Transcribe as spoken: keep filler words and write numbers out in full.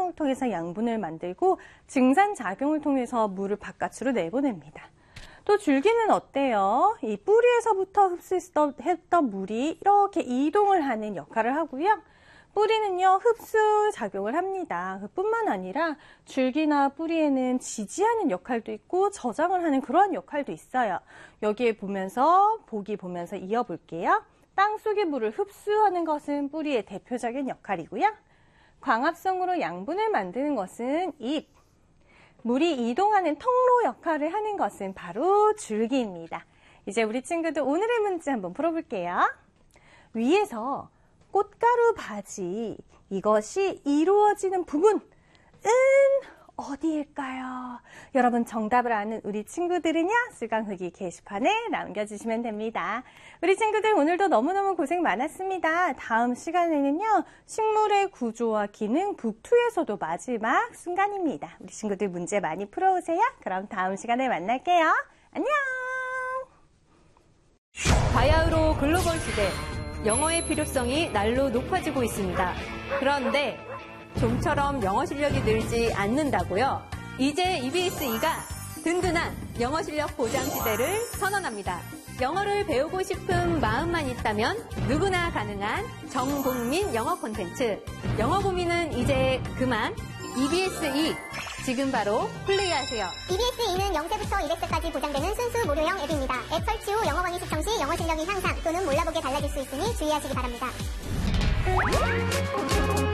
활동을 통해서 양분을 만들고 증산작용을 통해서 물을 바깥으로 내보냅니다. 또 줄기는 어때요? 이 뿌리에서부터 흡수했던 물이 이렇게 이동을 하는 역할을 하고요. 뿌리는요, 흡수 작용을 합니다. 그뿐만 아니라 줄기나 뿌리에는 지지하는 역할도 있고 저장을 하는 그런 역할도 있어요. 여기에 보면서, 보기 보면서 이어볼게요. 땅속의 물을 흡수하는 것은 뿌리의 대표적인 역할이고요. 광합성으로 양분을 만드는 것은 잎. 물이 이동하는 통로 역할을 하는 것은 바로 줄기입니다. 이제 우리 친구들 오늘의 문제 한번 풀어볼게요. 위에서 꽃가루 바지, 이것이 이루어지는 부분은 어디일까요? 여러분 정답을 아는 우리 친구들은요, 수강후기 게시판에 남겨주시면 됩니다. 우리 친구들 오늘도 너무너무 고생 많았습니다. 다음 시간에는요, 식물의 구조와 기능 북이에서도 마지막 순간입니다. 우리 친구들 문제 많이 풀어오세요. 그럼 다음 시간에 만날게요. 안녕! 바야흐로 글로벌 시대, 영어의 필요성이 날로 높아지고 있습니다. 그런데 좀처럼 영어 실력이 늘지 않는다고요? 이제 이비에스이가 든든한 영어 실력 보장 시대를 선언합니다. 영어를 배우고 싶은 마음만 있다면 누구나 가능한 전국민 영어 콘텐츠. 영어 고민은 이제 그만. 이비에스이 지금 바로 플레이하세요. 이비에스이는 영 세부터 이백 세까지 보장되는 순수 무료형 앱입니다. 앱 설치 후 영어 강의 시청 시 영어 실력이 향상 또는 몰라보게 달라질 수 있으니 주의하시기 바랍니다.